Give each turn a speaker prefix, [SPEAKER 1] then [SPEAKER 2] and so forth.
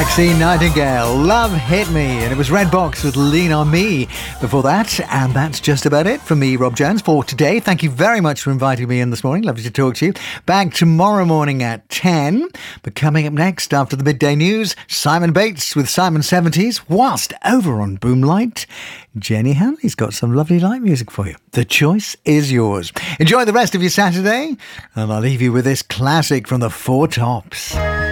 [SPEAKER 1] Maxine Nightingale, Love Hit Me, and it was Red Box with Lean On Me before that. And that's just about it for me, Rob Jones, for today. Thank you very much for inviting me in this morning. Lovely to talk to you. Back tomorrow morning at 10. But coming up next after the midday news, Simon Bates with Simon 70s, whilst over on Boomlight, Jenny Hanley's got some lovely light music for you. The choice is yours. Enjoy the rest of your Saturday, and I'll leave you with this classic from the Four Tops.